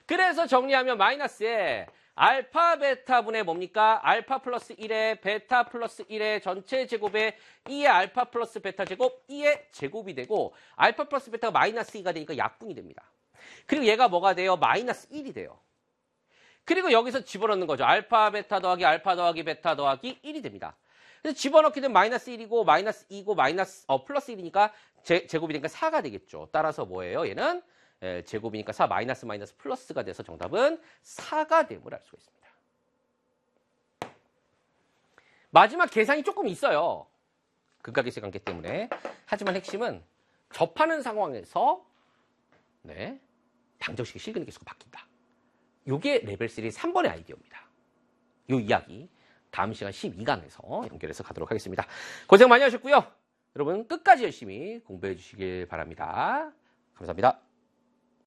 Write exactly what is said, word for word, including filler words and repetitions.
그래서 정리하면 마이너스에 알파 베타분의 뭡니까? 알파 플러스 일에 베타 플러스 일의 전체 제곱에 이의 알파 플러스 베타 제곱 이의 제곱이 되고 알파 플러스 베타가 마이너스 이가 되니까 약분이 됩니다. 그리고 얘가 뭐가 돼요? 마이너스 일이 돼요. 그리고 여기서 집어넣는 거죠. 알파 베타 더하기 알파 더하기 베타 더하기 일이 됩니다. 그래서 집어넣게 되면 마이너스 일이고 마이너스 이고 마이너스 어 플러스 일이니까 제, 제곱이 되니까 사가 되겠죠. 따라서 뭐예요? 얘는 에, 제곱이니까 사 마이너스 마이너스 플러스가 돼서 정답은 사가 됨을 알 수가 있습니다. 마지막 계산이 조금 있어요. 극각이식 관계 때문에. 하지만 핵심은 접하는 상황에서 네, 방정식의 실근의 개수가 바뀐다. 요게 레벨 삼 삼 번의 아이디어입니다. 요 이야기 다음 시간 십이 강에서 연결해서 가도록 하겠습니다. 고생 많이 하셨고요. 여러분 끝까지 열심히 공부해 주시길 바랍니다. 감사합니다.